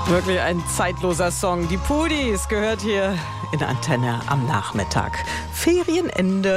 Wirklich ein zeitloser Song. Die Pudis gehört hier in Antenne am Nachmittag. Ferienende.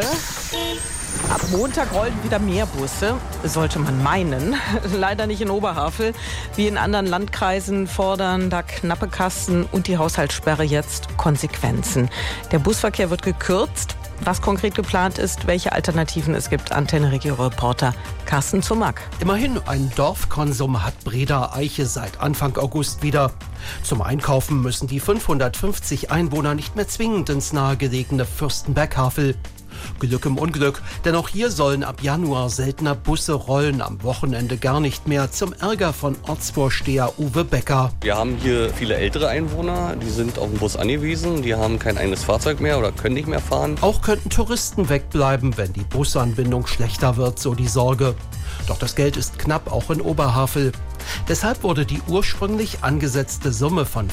Ab Montag rollen wieder mehr Busse, sollte man meinen. Leider nicht in Oberhavel. Wie in anderen Landkreisen fordern da knappe Kassen und die Haushaltssperre jetzt Konsequenzen. Der Busverkehr wird gekürzt. Was konkret geplant ist, welche Alternativen es gibt, Antenne-Regio-Reporter Carsten Zumack. Immerhin ein Dorfkonsum hat Breda-Eiche seit Anfang August wieder. Zum Einkaufen müssen die 550 Einwohner nicht mehr zwingend ins nahegelegene Fürstenberghavel. Glück im Unglück, denn auch hier sollen ab Januar seltener Busse rollen, am Wochenende gar nicht mehr, zum Ärger von Ortsvorsteher Uwe Becker. Wir haben hier viele ältere Einwohner, die sind auf den Bus angewiesen, die haben kein eigenes Fahrzeug mehr oder können nicht mehr fahren. Auch könnten Touristen wegbleiben, wenn die Busanbindung schlechter wird, so die Sorge. Doch das Geld ist knapp, auch in Oberhavel. Deshalb wurde die ursprünglich angesetzte Summe von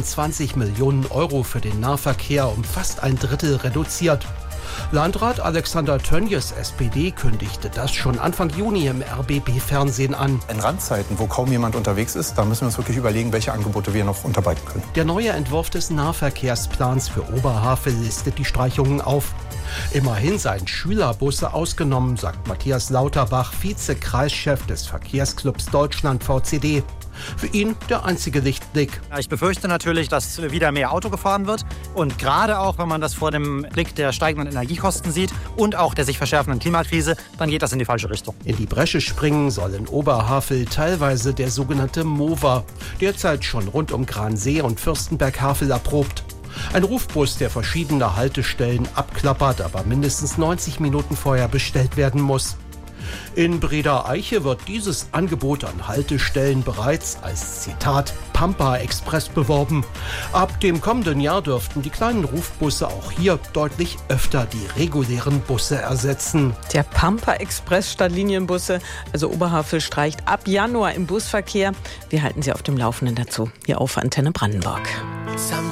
25 Millionen Euro für den Nahverkehr um fast ein Drittel reduziert. Landrat Alexander Tönjes, SPD, kündigte das schon Anfang Juni im RBB-Fernsehen an. In Randzeiten, wo kaum jemand unterwegs ist, da müssen wir uns wirklich überlegen, welche Angebote wir noch unterbreiten können. Der neue Entwurf des Nahverkehrsplans für Oberhavel listet die Streichungen auf. Immerhin seien Schülerbusse ausgenommen, sagt Matthias Lauterbach, Vize-Kreischef des Verkehrsclubs Deutschland VCD. Für ihn der einzige Lichtblick. Ich befürchte natürlich, dass wieder mehr Auto gefahren wird. Und gerade auch, wenn man das vor dem Blick der steigenden Energiekosten sieht und auch der sich verschärfenden Klimakrise, dann geht das in die falsche Richtung. In die Bresche springen soll in Oberhavel teilweise der sogenannte Mover, derzeit schon rund um Gransee und Fürstenberghavel erprobt. Ein Rufbus, der verschiedene Haltestellen abklappert, aber mindestens 90 Minuten vorher bestellt werden muss. In Breda-Eiche wird dieses Angebot an Haltestellen bereits als, Zitat, Pampa Express beworben. Ab dem kommenden Jahr dürften die kleinen Rufbusse auch hier deutlich öfter die regulären Busse ersetzen. Der Pampa Express statt Linienbusse, also Oberhavel streicht ab Januar im Busverkehr. Wir halten Sie auf dem Laufenden dazu, hier auf Antenne Brandenburg.